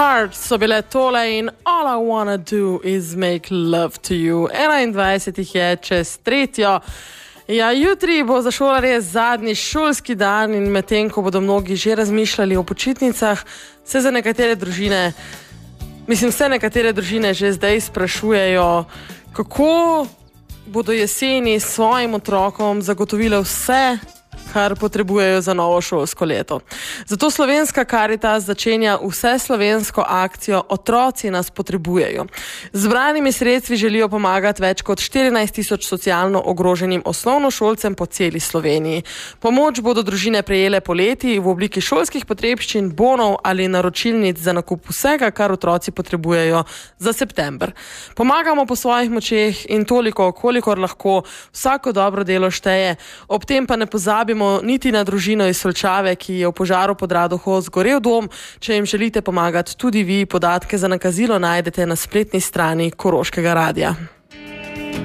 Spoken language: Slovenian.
Heart so bile tole in All I Wanna Do Is Make Love to You. 21 jih je čez tretjo. Ja, jutri bo za šolarje zadnji šolski dan in medtem, ko bodo mnogi že razmišljali o počitnicah, se za nekatere družine, vse nekatere družine že zdaj sprašujejo, kako bodo jeseni svojim otrokom zagotovile vse, kar potrebujejo za novo šolsko leto. Zato Slovenska Karitas začenja vseslovensko akcijo Otroci nas potrebujejo. Z zbranimi sredstvi želijo pomagati več kot 14.000 socialno ogroženim osnovnošolcem po celi Sloveniji. Pomoč bodo družine prejele poleti v obliki šolskih potrebščin, bonov ali naročilnic za nakup vsega, kar otroci potrebujejo za september. Pomagamo po svojih močeh in toliko, kolikor lahko, vsako dobro delo šteje. Ob tem pa ne pozabimo niti na družino iz Solčave, ki je v požaru pod Radoho zgorel dom. Če jim želite pomagati tudi vi, podatke za nakazilo najdete na spletni strani Koroškega radia.